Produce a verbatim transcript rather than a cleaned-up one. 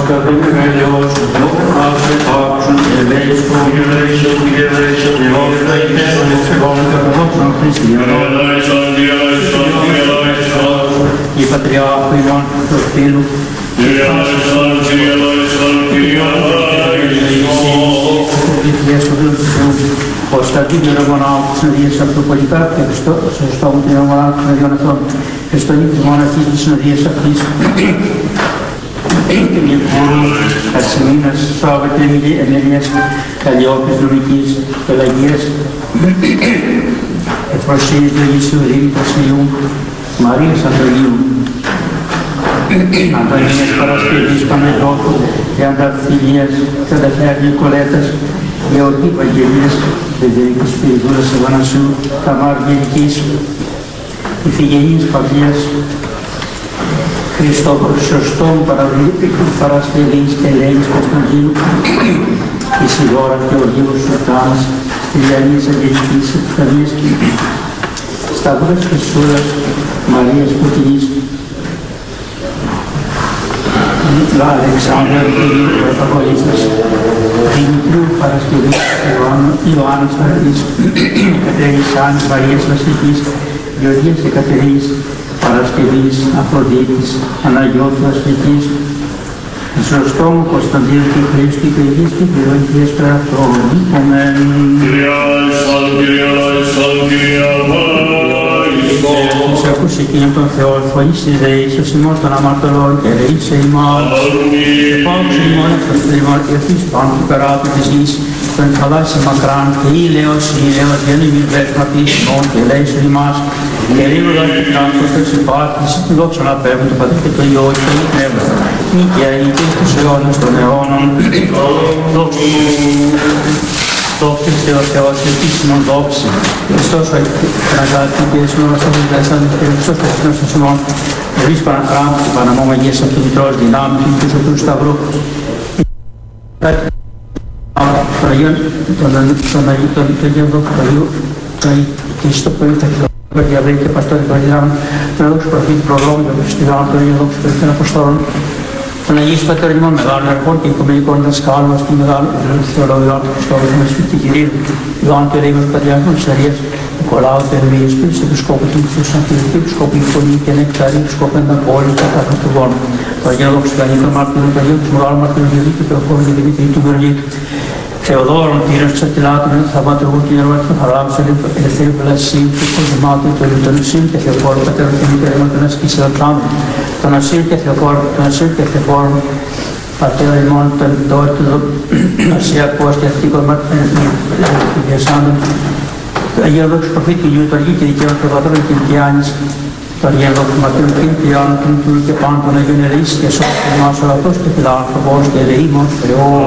Götterling religios, Lokas Action, Elation, Elation, Elation, η Πατριάρχη ημών Προφίλου, Κωνσταντίνου Ρωμανάου, συνοδείας Αυτοπολιτά και Χριστόμου του Ρωμανάου των Αγίων Αθών, Χριστονή της μοναχής της συνοδείας αυτής, και Μιχούρου, Κασιμίνας, Σάββατη, Εμιλίας, Καλλιόπης, Νομικής, Πελαγίας, Εφροσίας, Διογυσίου, Δήμητρας Ιού, Μαρίας Αντωνίου, Αντωνίας Παρασκευής, Παναγιώτου, Θεανταφυλίας, Θεανταφυλίας Νικολέτας, Γεωργή Βαγγελίας, Φεδερικής Πυριδούρας Ευανασίου, Ταμάρ Γερικής, Ιφηγενής Παυλίας, Χριστό Χρυσοστόμ Παρασκευής και Ελένης Κωνσταντίνου, Ισιδώρας Γεωργίου Σουρτάνας, Στυλιανής Αγγελικής Ευτυχανίας, Σταύρας Χρυσούλας, Μαρίας Πουτινής, Αλεξάνδρα Κυρίου Πρωταγωνίστας, Δημητρίου Παρασκευής, Ιωάννης Μαρτής, Κατερίνης Άννης Μαρίας Βασιλικής, Γεωργίας Εκατερίνης, Παρασκευής, Αφροδίτης, Αναγιώτου Ασφυκής, Χρυσοστόμου Κωνσταντίνου και Χρήστου και Υγής και Πληρώνικης Περαυτών. Αμέν. Κυρία Λαϊσάν, Κυρία Λαϊσάν, Κυρία Λαϊσάν. Της ακούς εκείνον τον Θεό, φωνής της δεής, ο σημός των αμαρτωλών και ελεήσε ημάς. Επάουξε ημών εφαστρήμων, ευθύς πάνω του περάτου της γης, τον θαλάσσι μακράν και ήλαιος, ήλαιος, γεννημίν βέσματις ημών και ελεήσε ημάς. Και ρίγοντα και τάκτος υπάρχεις, δόξα να παίρνουν το Πατρί και το Υιό και το Πνεύμα, νίκαια ή και στους αιώνας των αιώνων. Δόξα Θεός Θεός, επίσημον δόξη. Χριστός ο αγάπη και εσμόν μας θα διδάσαν και Χριστός ο Χριστός ο Σιμών, εμείς παρακράμου και Παναμό Αγίας Αυτομητρός δυνάμει του πίσω του Σταυρού. Τον Αγίον, τον Αγίον Δόξο του Αγίου, και στο παιδί τα χιλιόμετρα. Διαβρή και παστόρι των δυνάμεων, τον δόξο προφήτη προδρόμου και χριστιανών, τον Αγίον Δόξο των Αποστόλων, τον Αγίος Πατέρ ημών μεγάλων εργών και οικουμενικών δασκάλων μας και μεγάλων θεολόγων του Χριστόβου, τον Ασφή και Κυρίου, Ιωάννου του Ελίγους Πατριάρχων της Αρίας, Νικολάου του Ερμίας, του Επισκόπου του Μυθούς Ανθιλικού, Επισκόπου Ιφωνή και Νεκταρίου, Επισκόπου Ενταπόλης και Τάφα του Βόνου, τον Αγίον Δόξο του Αγίου, τον Μάρτυρων, τον Αγίου του Μεγάλου Μάρτυρων Γεωργίου και Προχώρου και Δημήτρη του Γεωργίου, Θεοδόρων, Τύρος της Αττιλάτων, Θαυματουργού και Ιερομέτρου Χαράμψου, Ελευθερίου Πλασίου, του Κοσμάτου, του Ελευθερίου και Θεοφόρου, Πατέρου και Μητέρου, τον Ασκής Ελατράμου, τον Ασύρ και Θεοφόρου, τον Ασύρ και Θεοφόρου, Πατέρα ημών, τον Δόρτιδο, Ασιακός και Αστίκος Διασάντων, τον Αγίον Δόξο Προφήτη Ιού, τον Αγίου και Δικαίων και Πατρών και Δικαιάνης, τον Αγίον Δόξο Ματρών και Ιωάννου, τον Τούλου και Πάντων, τον Αγίον Ελεής και Σώπης, τον Μάσο Λατός και Φιλάνθρωπος και Ελεήμων Θεός.